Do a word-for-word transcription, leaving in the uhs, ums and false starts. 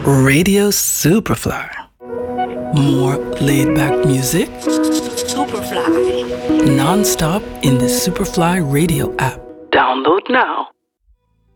Radio Superfly. More laid-back music. Superfly. Non-stop in the Superfly radio app. Download now.